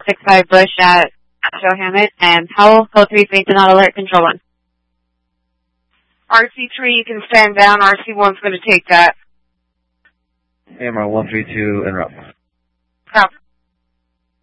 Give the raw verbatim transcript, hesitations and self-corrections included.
six five Bush at Joe Hammett, and Powell, code three, faint and not alert, control one. R C three, you can stand down. R C one's going to take that. A M R one three two, interrupt.